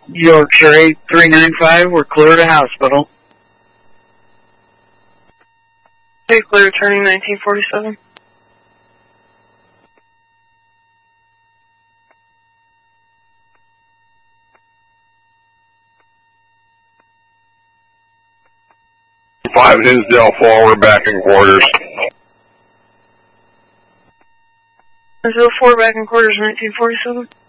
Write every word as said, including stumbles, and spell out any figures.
Yorkshire eight three nine five, we're clear to hospital. Hey, clear returning nineteen forty-seven. Five Hinsdale forward, back in quarters. Hinsdale four, back in quarters, nineteen forty-seven.